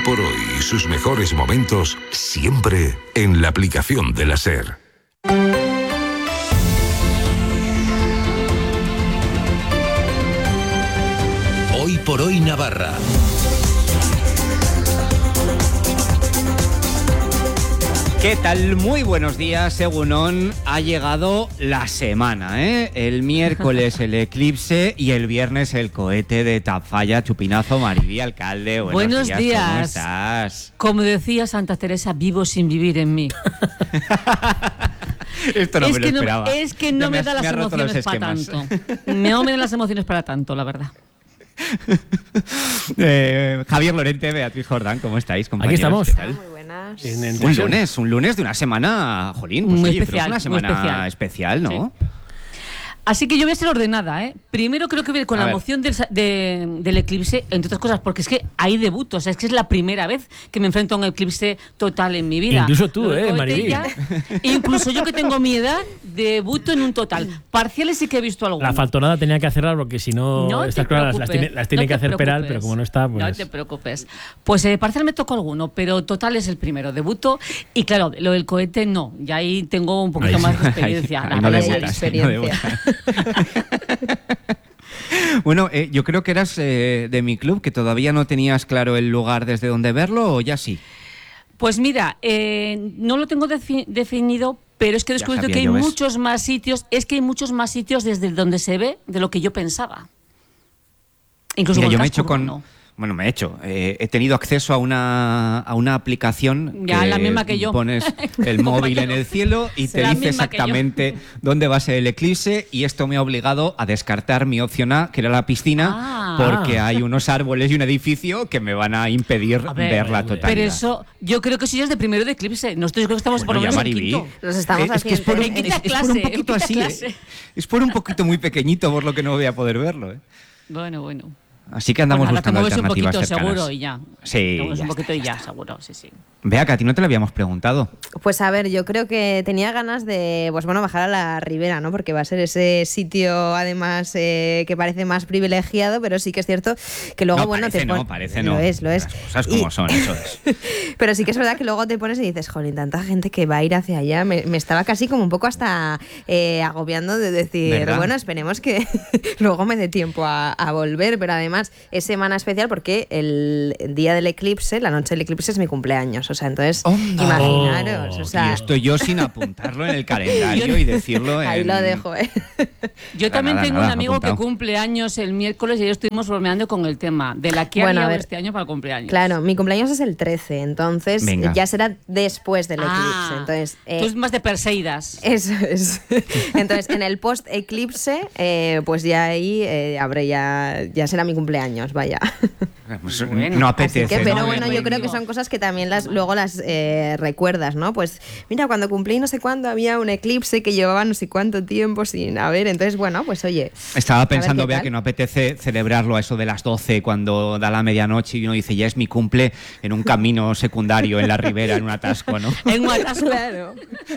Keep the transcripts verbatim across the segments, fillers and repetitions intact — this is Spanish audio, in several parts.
por hoy y sus mejores momentos siempre en la aplicación de la SER. Hoy por hoy Navarra. ¿Qué tal? Muy buenos días, Egunon. Ha llegado la semana, ¿eh? El miércoles el eclipse y el viernes el cohete de Tafalla. Chupinazo, Maribí, alcalde. Buenos, buenos días, días. ¿Cómo estás? Como decía Santa Teresa, vivo sin vivir en mí. Esto no es me lo que esperaba. No, es que no ya me, me da has, las me emociones para tanto. No me dan las emociones para tanto, la verdad. eh, Javier Lorente, Beatriz Jordán, ¿cómo estáis, compañeros? Aquí estamos. ¿Qué tal? Muy buenas. Un lunes, un lunes de una semana, jolín, pues muy oye, especial, pero es una semana especial. especial, ¿no? Sí. Así que yo voy a ser ordenada, ¿eh? Primero creo que voy a ir con A la ver. emoción del, de, del eclipse, entre otras cosas, porque es que hay debutos, o sea, es que es la primera vez que me enfrento a un eclipse total en mi vida. Incluso tú, Lo del ¿eh, cohete Maribí? ya, incluso yo que tengo mi edad, debuto en un total. Parciales sí que he visto alguno. La faltonada tenía que hacerla porque si no, No estas te cosas las, las preocupes, tiene, las tiene no que te hacer Peral, preocupes. pero como no está, pues... No te preocupes. Pues eh, parcial me tocó alguno, pero total es el primero, debuto. Y claro, lo del cohete no, ya ahí tengo un poquito Ahí más sí. de experiencia. Ahí- La ahí no verdad debutas, es que ahí no experiencia. Bueno, eh, yo creo que eras eh, de mi club, que todavía no tenías claro el lugar desde donde verlo, ¿o ya sí? Pues mira, eh, no lo tengo defi- definido, pero es que he Ya descubierto sabía que hay yo, ¿ves? muchos más sitios, es que hay muchos más sitios desde donde se ve de lo que yo pensaba. Incluso Mira, con yo me he casco hecho con... urbano. Bueno, me he hecho. Eh, he tenido acceso a una, a una aplicación Ya, la misma que yo. Pones el móvil en el cielo y Sí, te la dice misma que yo. exactamente dónde va a ser el eclipse, y esto me ha obligado a descartar mi opción A, que era la piscina, Ah. porque hay unos árboles y un edificio que me van a impedir A ver, ver la pero totalidad. Pero eso, yo creo que eso ya es de primero de eclipse. Nosotros creo que estamos por Bueno, lo ya, menos en Maribí. quinto. Nos estamos Eh, es que es por, un, haciendo- es, En quinta es por un clase, poquito en quinta así, ¿eh? clase. Es por un poquito muy pequeñito por lo que no voy a poder verlo, ¿eh? Bueno, bueno. Así que andamos Pues nada, te buscando mueves un alternativas poquito cercanas. seguro y ya. Sí, Te mueves ya un está, poquito ya y ya, está. seguro, sí, sí. Vea, que a ti no te lo habíamos preguntado. Pues a ver, yo creo que tenía ganas de, pues bueno, bajar a la Ribera, ¿no? Porque va a ser ese sitio, además, eh, que parece más privilegiado, pero sí que es cierto que luego, no, bueno, parece te no, pon- parece no. Lo es, lo es. Las cosas como Y- son, eso es. Pero sí que es verdad que luego te pones y dices, jolín, tanta gente que va a ir hacia allá. Me, me estaba casi como un poco hasta eh, agobiando de decir, ¿Verdad? bueno, esperemos que luego me dé tiempo a, a volver. Pero además es semana especial porque el día del eclipse, la noche del eclipse es mi cumpleaños. O sea, entonces, ¡Onda! imaginaros. O Y sea, esto yo sin apuntarlo en el calendario y decirlo en... ahí lo dejo, ¿eh? Yo Nada, también nada, tengo nada, un amigo apuntado. que cumple años el miércoles y ayer estuvimos bromeando con el tema de la que Bueno, haría a ver. este año para el cumpleaños. Claro, mi cumpleaños es el trece, entonces Venga. ya será después del eclipse. Ah, Entonces, eh, tú es más de Perseidas. Eso es. Entonces, en el post-eclipse, eh, pues ya ahí eh, habré ya, ya será mi cumpleaños, vaya. Pues, Bueno, no Así apetece. que, pero ¿no? bueno, yo creo que son cosas que también las luego las eh, recuerdas, ¿no? Pues mira, cuando cumplí no sé cuándo había un eclipse que llevaba no sé cuánto tiempo sin haber. Entonces, bueno, pues oye. Estaba a ver pensando, qué vea, tal. que no apetece celebrarlo a eso de las doce cuando da la medianoche y uno dice, ya es mi cumple, en un camino secundario en la ribera, en un atasco, ¿no? En un atasco. Claro.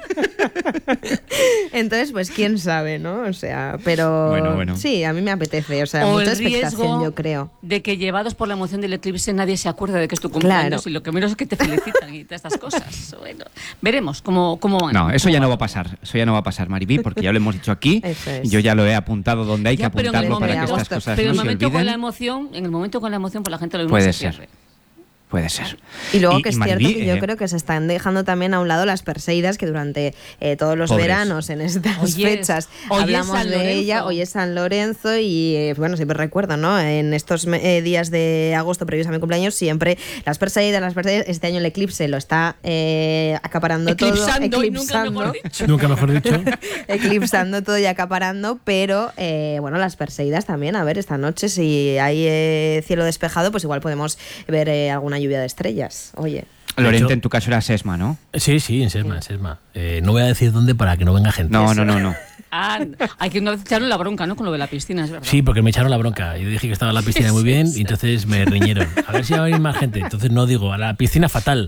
Entonces, pues quién sabe, ¿no? O sea, pero Bueno, bueno. sí, a mí me apetece, o sea, O mucha el expectación, riesgo yo creo. de que llevados por la emoción del eclipse nadie se acuerda de que es tu cumpleaños Claro. y lo que menos es que te felicitan y todas estas cosas. Bueno, veremos cómo, cómo van. No, eso cómo ya no van. va a pasar. Eso ya no va a pasar, Maribí, porque ya lo hemos dicho aquí. Eso es. Y yo ya lo he apuntado donde hay Ya, que pero en el apuntarlo para que momento- estas cosas Pero no en el se momento con la olviden. emoción, en el momento con la emoción, pues la gente lo mismo Puede se ser. pierde. Puede ser. Y luego Y- que y es Maribí, cierto que yo eh, creo que se están dejando también a un lado las Perseidas, que durante eh, todos los Pobres. veranos en estas Hoy es- fechas hoy es hablamos San de Lorenzo. ella. Hoy es San Lorenzo y eh, bueno, siempre recuerdo, ¿no? En estos eh, días de agosto previos a mi cumpleaños, siempre las Perseidas, las Perseidas. Este año el eclipse lo está eh, acaparando Eclipsando, todo. y nunca mejor dicho. Nunca mejor dicho. Eclipsando todo y acaparando, pero eh, bueno, las Perseidas también. A ver, esta noche si hay eh, cielo despejado, pues igual podemos ver eh, alguna lluvia de estrellas. Oye. Lorente, hecho- en tu caso era Sesma, ¿no? Sí, sí, en Sesma, en Sesma. Eh, no voy a decir dónde para que no venga gente. No, no, no, no. Ah, hay que no echaron la bronca, ¿no? Con lo de la piscina, es verdad. Sí, porque me echaron la bronca. Yo dije que estaba en la piscina muy bien y entonces me riñeron. A ver si va a venir más gente. Entonces no digo, a la piscina fatal.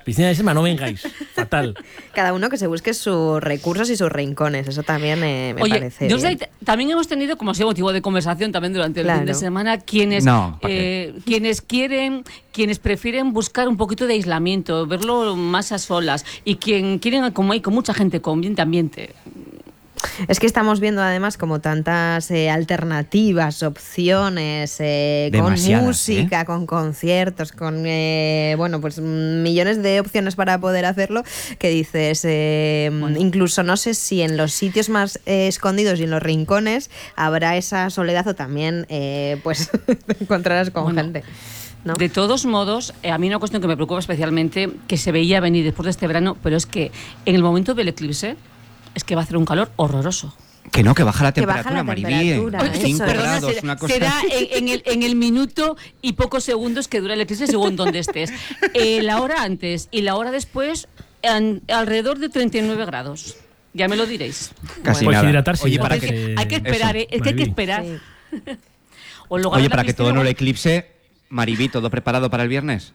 Piscina de Sesma, no vengáis. Fatal. Cada uno que se busque sus recursos y sus rincones. Eso también eh, me Oye, parece yo bien. sé, también hemos tenido, como ha sido motivo de conversación también durante el Claro. fin de semana, quienes, No, ¿para eh, quienes quieren, quienes prefieren buscar un poquito de aislamiento, verlo más a solas, y quien quieren, como hay con mucha gente con ambiente, ambiente. Es que estamos viendo además como tantas eh, alternativas, opciones, eh, con Demasiadas, música, con conciertos, con eh, bueno, pues millones de opciones para poder hacerlo, que dices, eh, Bueno. incluso no sé si en los sitios más eh, escondidos y en los rincones habrá esa soledad o también eh, pues te encontrarás con Bueno. gente. ¿No? De todos modos, eh, a mí una cuestión que me preocupa especialmente, que se veía venir después de este verano, pero es que en el momento del eclipse es que va a hacer un calor horroroso. Que no, que baja la Que baja temperatura, la Maribí. temperatura, en eso cinco es. grados, será, una cosa. será en, en el, en el minuto y pocos segundos que dura el eclipse según donde estés. Eh, la hora antes y la hora después, an- alrededor de treinta y nueve grados. Ya me lo diréis. Casi Pues nada. hidratarse Oye, ya, para Hay que, que, hay que esperar, eso, ¿eh? Es que hay que Maribí. esperar. Sí. O en lugar Oye, de la para que todo piscina, no el eclipse, Maribí, ¿todo preparado para el viernes?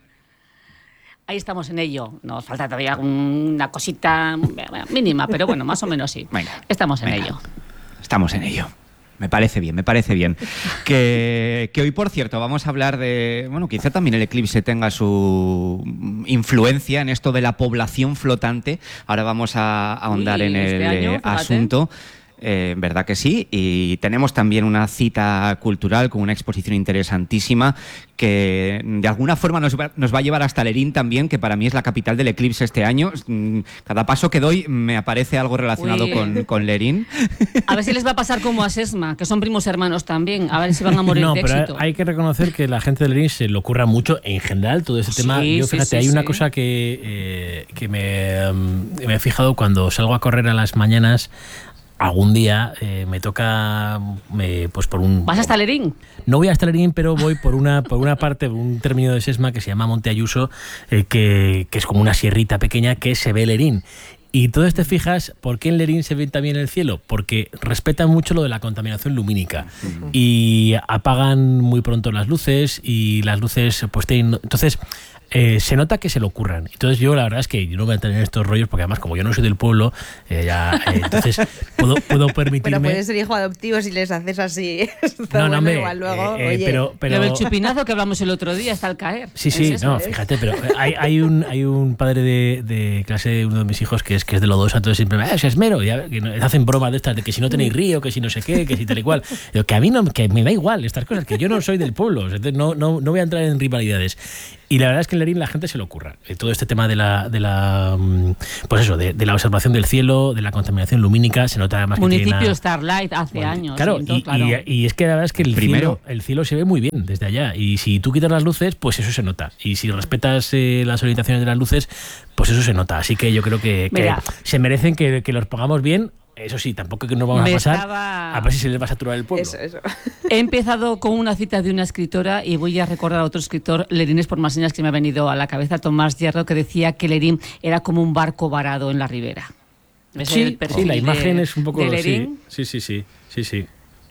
ahí estamos en ello. Nos falta todavía una cosita bueno, mínima, pero bueno, más o menos sí. Venga, Estamos en venga. ello. Estamos en ello. Me parece bien, me parece bien. Que, que hoy, por cierto, vamos a hablar de... Bueno, quizá también el eclipse tenga su influencia en esto de la población flotante. Ahora vamos a ahondar Uy, en el este año, eh, fíjate. asunto. Eh, verdad que sí, y tenemos también una cita cultural con una exposición interesantísima que de alguna forma nos va, nos va a llevar hasta Lerín también, que para mí es la capital del eclipse este año. Mm, Cada paso que doy me aparece algo relacionado Uy. con, con Lerín. A ver si les va a pasar como a Sesma, que son primos hermanos también. A ver si van a morir No, de pero éxito. hay que reconocer que la gente de Lerín se le ocurra mucho en general todo ese Sí, tema. Yo, sí, fíjate, sí, hay una sí. cosa que, eh, que me, mm, me he fijado cuando salgo a correr a las mañanas. Algún día eh, me toca, me, pues por un... ¿Vas hasta Lerín? No voy hasta Lerín, pero voy por una por una parte, un término de Sesma que se llama Monte Ayuso, eh, que, que es como una sierrita pequeña que se ve Lerín. Y entonces te fijas, ¿por qué en Lerín se ve también el cielo? Porque respetan mucho lo de la contaminación lumínica. Uh-huh. Y apagan muy pronto las luces y las luces pues tienen... Entonces... Eh, se nota que se lo ocurran. Entonces yo la verdad es que yo no voy a tener estos rollos porque además como yo no soy del pueblo, eh, ya, eh, entonces puedo, puedo permitirme... Pero puedes ser hijo adoptivo si les haces así. Está no, no, bueno, me, igual luego, eh, eh, oye. pero, pero... Lo del chupinazo que hablamos el otro día está al caer. Sí, sí, ¿Es eso? no, fíjate, pero hay, hay, un, hay un padre de, de clase de uno de mis hijos que es que es de Lodosa, entonces siempre me dice, es esmero, y a, que no, hacen bromas de estas, de que si no tenéis río, que si no sé qué, que si tal y cual. Digo, que a mí no, que me da igual estas cosas, que yo no soy del pueblo, entonces no, no, no voy a entrar en rivalidades. Y la verdad es que en Lerín la gente se lo ocurra. Todo este tema de la, de la pues eso, de, de la observación del cielo, de la contaminación lumínica, se nota además que Municipio tiene una... Starlight hace Bueno, años. Claro, sí, y, claro. y- y es que la verdad es que el Primero. cielo, el cielo se ve muy bien desde allá. Y si tú quitas las luces, pues eso se nota. Y si respetas eh, las orientaciones de las luces, pues eso se nota. Así que yo creo que, que Mira. se merecen que, que los pongamos bien. Eso sí, tampoco que nos vamos Me a pasar estaba- a ver si se les va a saturar el pueblo. Eso, eso. He empezado con una cita de una escritora y voy a recordar a otro escritor, Lerines por más señas, que me ha venido a la cabeza, Tomás Hierro, que decía que Lerín era como un barco varado en la ribera. ¿Ves el Sí, perfil sí, la de- imagen es un poco... de Sí, Lerín? sí, sí, sí, sí, sí.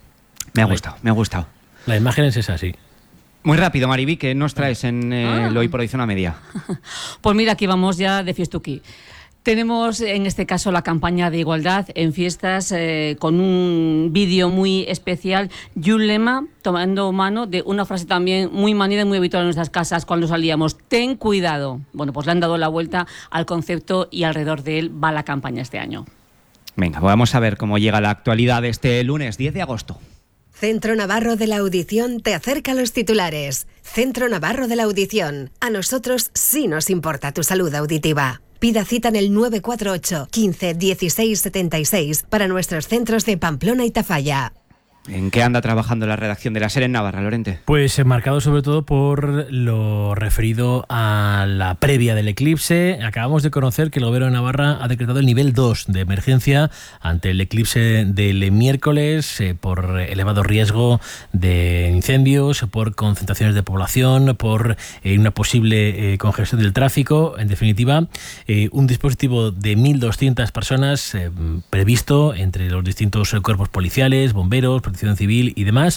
Me ha gustado, me ha gustado. La imagen es esa, sí. Muy rápido, Maribí, ¿qué nos traes en eh, Ah. el Hoy por Hoy Zona Media? Pues mira, aquí vamos ya de fiestuki. Tenemos en este caso la campaña de igualdad en fiestas eh, con un vídeo muy especial y un lema tomando mano de una frase también muy manida y muy habitual en nuestras casas cuando salíamos. Ten cuidado. Bueno, pues le han dado la vuelta al concepto y alrededor de él va la campaña este año. Venga, vamos a ver cómo llega la actualidad este lunes diez de agosto. Centro Navarro de la Audición te acerca los titulares. Centro Navarro de la Audición. A nosotros sí nos importa tu salud auditiva. Pida cita en el nueve cuatro ocho, quince, dieciséis, setenta y seis para nuestros centros de Pamplona y Tafalla. ¿En qué anda trabajando la redacción de La SER en Navarra, Lorente? Pues eh, marcado sobre todo por lo referido a la previa del eclipse. Acabamos de conocer que el Gobierno de Navarra ha decretado el nivel dos de emergencia ante el eclipse del miércoles eh, por elevado riesgo de incendios, por concentraciones de población, por eh, una posible eh, congestión del tráfico. En definitiva, eh, un dispositivo de mil doscientas personas eh, previsto entre los distintos eh, cuerpos policiales, bomberos, protección civil y demás.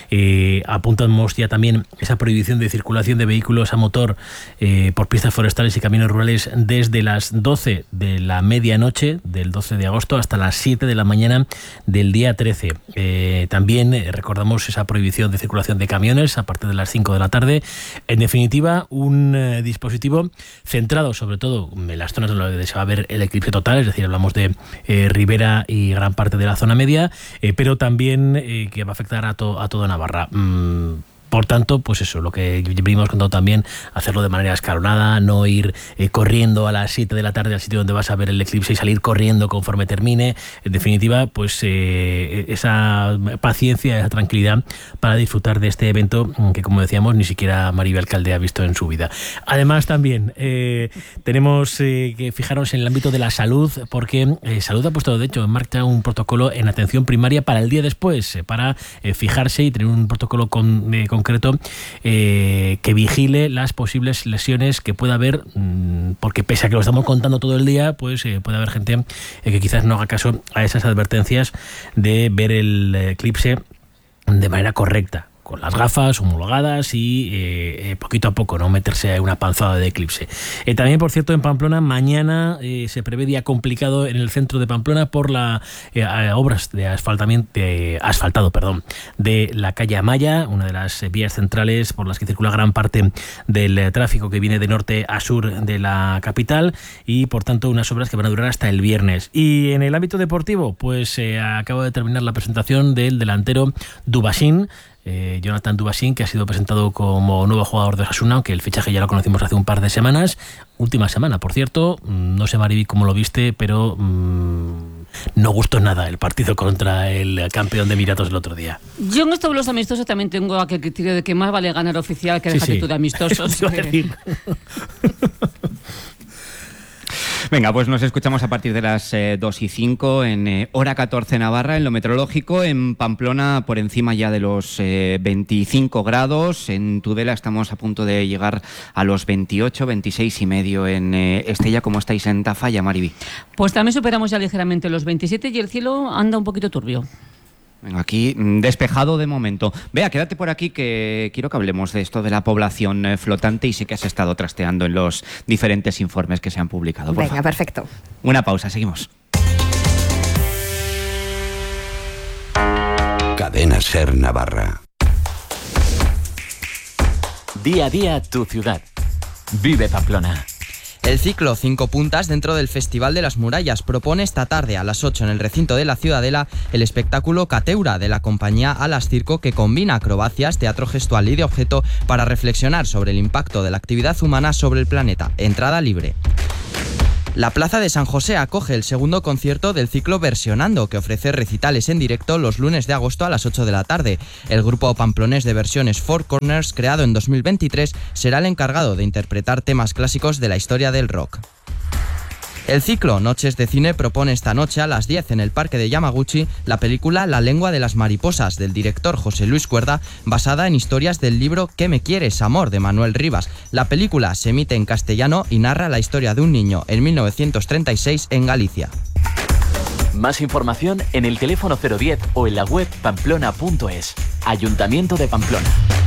Eh, apuntamos ya también esa prohibición de circulación de vehículos a motor eh, por pistas forestales y caminos rurales desde las doce de la medianoche del doce de agosto hasta las siete de la mañana del día trece. Eh, también eh, recordamos esa prohibición de circulación de camiones a partir de las cinco de la tarde. En definitiva, un eh, dispositivo centrado sobre todo en las zonas donde se va a ver el eclipse total, es decir, hablamos de eh, Ribera y gran parte de la zona media, eh, pero también eh, que va a afectar a, to, a toda Navarra. Mm. Por tanto, pues eso, lo que venimos contando también, hacerlo de manera escalonada, no ir eh, corriendo a las siete de la tarde al sitio donde vas a ver el eclipse y salir corriendo conforme termine. En definitiva, pues eh, esa paciencia, esa tranquilidad para disfrutar de este evento que, como decíamos, ni siquiera Maribel Alcalde ha visto en su vida. Además, también eh, tenemos eh, que fijarnos en el ámbito de la salud, porque eh, Salud ha puesto, de hecho, en marcha un protocolo en atención primaria para el día después, eh, para eh, fijarse y tener un protocolo con, eh, con concreto eh, que vigile las posibles lesiones que pueda haber, mmm, porque pese a que lo estamos contando todo el día, pues eh, puede haber gente eh, que quizás no haga caso a esas advertencias de ver el eclipse de manera correcta, con las gafas homologadas y eh, poquito a poco no meterse una panzada de eclipse. Eh, también, por cierto, en Pamplona mañana eh, se prevé día complicado en el centro de Pamplona por las eh, obras de asfaltamiento, de asfaltado, perdón, de la calle Amaya, una de las vías centrales por las que circula gran parte del eh, tráfico que viene de norte a sur de la capital, y por tanto unas obras que van a durar hasta el viernes. Y en el ámbito deportivo, pues eh, acaba de terminar la presentación del delantero Dubasín, Eh, Jonathan Dubasín, que ha sido presentado como nuevo jugador de Osasuna, aunque el fichaje ya lo conocimos hace un par de semanas. Última semana, por cierto. No sé, Mariby, cómo lo viste, pero mmm, no gustó nada el partido contra el campeón de Emiratos el otro día. Yo en esto de los amistosos también tengo aquel criterio de que más vale ganar oficial que dejar sí, sí. tú de amistosos. Venga, pues nos escuchamos a partir de las eh, dos y cinco en eh, hora catorce Navarra, en lo meteorológico. En Pamplona por encima ya de los eh, veinticinco grados. En Tudela estamos a punto de llegar a los veintiocho, veintiséis y medio en eh, Estella. ¿Cómo estáis en Tafalla, Mariby? Pues también superamos ya ligeramente los veintisiete y el cielo anda un poquito turbio. Venga, aquí despejado de momento. Vea, quédate por aquí que quiero que hablemos de esto de la población eh, flotante, y sé que has estado trasteando en los diferentes informes que se han publicado. Por Venga, favor. Perfecto. Una pausa, seguimos. Cadena Ser Navarra. Día a día tu ciudad. Vive Pamplona. El ciclo Cinco Puntas dentro del Festival de las Murallas propone esta tarde a las ocho en el recinto de la Ciudadela el espectáculo Cateura de la compañía Alas Circo, que combina acrobacias, teatro gestual y de objeto para reflexionar sobre el impacto de la actividad humana sobre el planeta. Entrada libre. La Plaza de San José acoge el segundo concierto del ciclo Versionando, que ofrece recitales en directo los lunes de agosto a las ocho de la tarde. El grupo pamplonés de versiones Four Corners, creado en dos mil veintitrés, será el encargado de interpretar temas clásicos de la historia del rock. El ciclo Noches de Cine propone esta noche a las diez en el Parque de Yamaguchi la película La lengua de las mariposas, del director José Luis Cuerda, basada en historias del libro ¿Qué me quieres, amor?, de Manuel Rivas. La película se emite en castellano y narra la historia de un niño en mil novecientos treinta y seis en Galicia. Más información en el teléfono cero diez o en la web pamplona punto es. Ayuntamiento de Pamplona.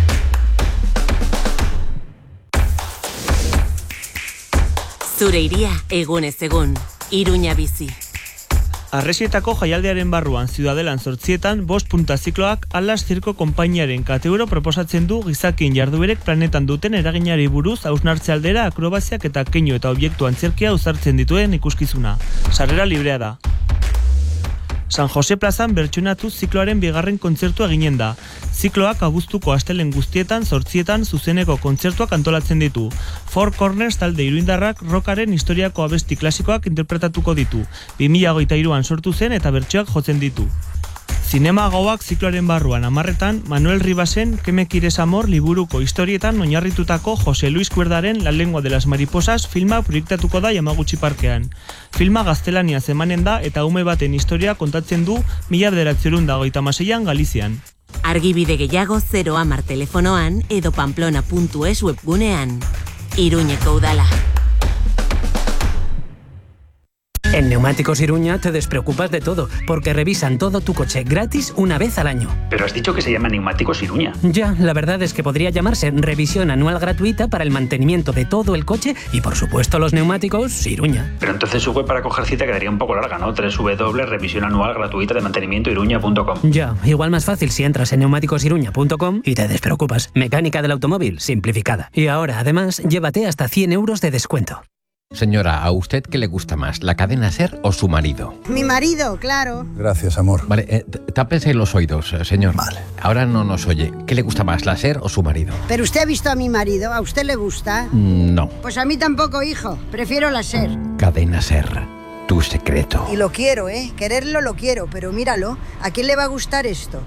Zure iria egunez egun, Iruña bizi. Arresietako jaialdiaren barruan Ziudadelan zortzietan bost punta zikloak Alas Zirko konpainiaren kateuro proposatzen du gizakien jarduerek planetan duten eraginari buruz hausnartze aldera akrobaziak eta keinu eta obiektu antzerkia uzartzen dituen ikuskizuna. Sarrera librea da. San Jose plazan bertsionatu zikloaren bigarren kontzertua eginen da. Zikloak abuztuko astelen guztietan zortzietan zuzeneko kontzertuak antolatzen ditu. Four Corners talde iruindarrak rockaren historiako abesti klasikoak interpretatuko ditu. bi mila hogeita hiruan sortu zen eta bertsioak jotzen ditu. Zinema gauak zikloaren barruan amarretan, Manuel Rivasen ¿Qué me quieres, amor? Liburuko historietan oinarritutako José Luis Cuerdaren La lengua de las mariposas filma proiektatuko da Yamaguchi parkean. Filma gaztelania zemanen da eta ume baten historia kontatzen du mila bederatziehun eta hogeita hamaseian Galizian. Argibide gehiago zero hamar telefonoan edo pamplona puntu es webgunean. Iruñeko udala. En Neumáticos Iruña te despreocupas de todo, porque revisan todo tu coche gratis una vez al año. Pero has dicho que se llama Neumáticos Iruña. Ya, la verdad es que podría llamarse revisión anual gratuita para el mantenimiento de todo el coche y, por supuesto, los neumáticos Iruña. Pero entonces su web para coger cita quedaría un poco larga, ¿no? doble u doble u doble u punto revisión anual gratuita de mantenimiento iruña punto com. Ya, igual más fácil si entras en neumáticos iruña punto com y te despreocupas. Mecánica del automóvil simplificada. Y ahora, además, llévate hasta cien euros de descuento. Señora, ¿a usted qué le gusta más, la cadena SER o su marido? Mi marido, claro. Gracias, amor. Vale, eh, tápese los oídos, señor. Vale. Ahora no nos oye. ¿Qué le gusta más, la SER o su marido? ¿Pero usted ha visto a mi marido? ¿A usted le gusta? No. Pues a mí tampoco, hijo. Prefiero la SER. Cadena SER, tu secreto. Y lo quiero, ¿eh? Quererlo lo quiero, pero míralo. ¿A quién le va a gustar esto?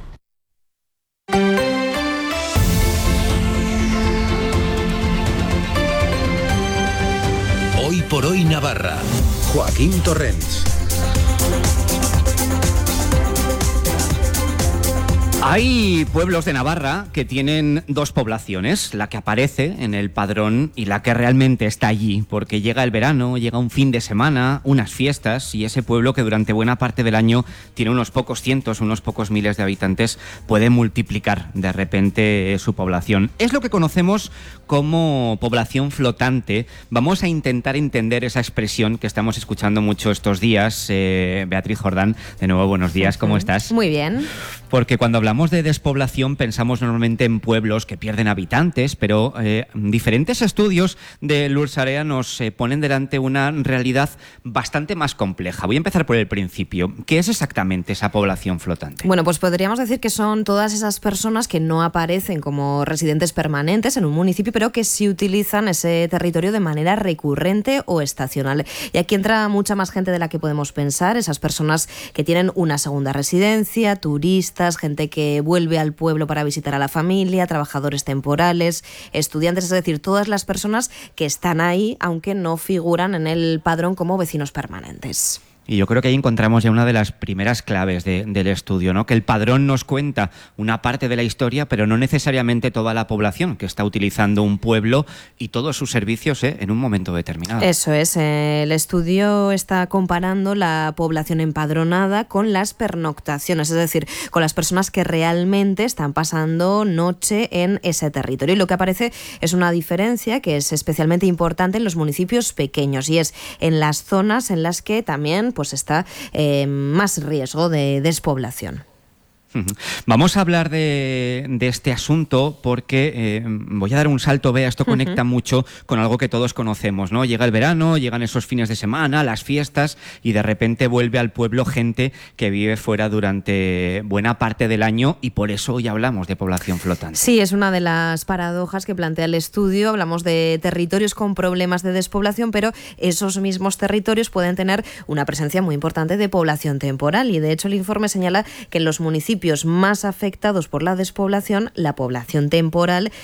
Hoy por hoy Navarra. Joaquín Torrents. Hay pueblos de Navarra que tienen dos poblaciones, la que aparece en el padrón y la que realmente está allí, porque llega el verano, llega un fin de semana, unas fiestas, y ese pueblo que durante buena parte del año tiene unos pocos cientos, unos pocos miles de habitantes, puede multiplicar de repente su población. Es lo que conocemos como población flotante. Vamos a intentar entender esa expresión que estamos escuchando mucho estos días. Eh, Beatriz Jordán, de nuevo, buenos días, ¿cómo estás? Muy bien. Porque cuando hablamos de despoblación pensamos normalmente en pueblos que pierden habitantes, pero eh, diferentes estudios de Lursarea nos eh, ponen delante una realidad bastante más compleja. Voy a empezar por el principio. ¿Qué es exactamente esa población flotante? Bueno, pues podríamos decir que son todas esas personas que no aparecen como residentes permanentes en un municipio, pero que sí utilizan ese territorio de manera recurrente o estacional. Y aquí entra mucha más gente de la que podemos pensar, esas personas que tienen una segunda residencia, turistas, gente que vuelve al pueblo para visitar a la familia, trabajadores temporales, estudiantes, es decir, todas las personas que están ahí, aunque no figuran en el padrón como vecinos permanentes. Y yo creo que ahí encontramos ya una de las primeras claves de, del estudio, ¿no? Que el padrón nos cuenta una parte de la historia, pero no necesariamente toda la población que está utilizando un pueblo y todos sus servicios ¿eh? en un momento determinado. Eso es. El estudio está comparando la población empadronada con las pernoctaciones, es decir, con las personas que realmente están pasando noche en ese territorio. Y lo que aparece es una diferencia que es especialmente importante en los municipios pequeños, y es en las zonas en las que también pues está eh, más riesgo de despoblación. Vamos a hablar de, de este asunto porque eh, voy a dar un salto, Bea, esto conecta uh-huh. mucho con algo que todos conocemos, ¿no? Llega el verano, llegan esos fines de semana, las fiestas, y de repente vuelve al pueblo gente que vive fuera durante buena parte del año, y por eso hoy hablamos de población flotante. Sí, es una de las paradojas que plantea el estudio. Hablamos de territorios con problemas de despoblación, pero esos mismos territorios pueden tener una presencia muy importante de población temporal, y de hecho el informe señala que en los municipios más afectados por la despoblación, la población temporal